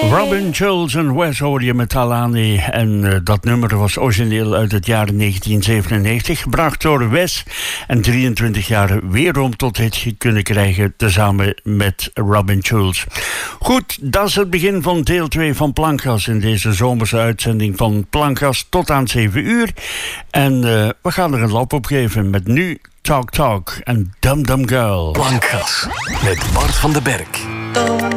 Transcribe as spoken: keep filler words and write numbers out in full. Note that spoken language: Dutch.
Robin Schulz en Wes hoorde je met Alani. En uh, dat nummer was origineel uit het jaar negentien zevenennegentig. Gebracht door Wes. En drieëntwintig jaar weer om tot hit kunnen krijgen. Tezamen met Robin Schulz. Goed, dat is het begin van deel twee van Plankgas. In deze zomerse uitzending van Plankgas tot aan zeven uur. En uh, we gaan er een lap op geven met nu Talk Talk en Dum Dum Girl. Plankgas met Bart van den Berg.